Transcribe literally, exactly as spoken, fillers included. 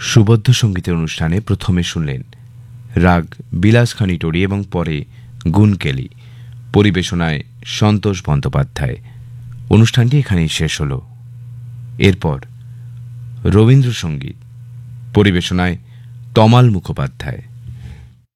সুবদ্ধ সঙ্গীতের অনুষ্ঠানে প্রথমে শুনলেন রাগ বিলাসখানি টরি এবং পরে গুনকেলি, পরিবেশনায় সন্তোষ বন্দ্যোপাধ্যায়। অনুষ্ঠানটি এখানেই শেষ হল। এরপর রবীন্দ্রসঙ্গীত, পরিবেশনায় তমাল মুখোপাধ্যায়।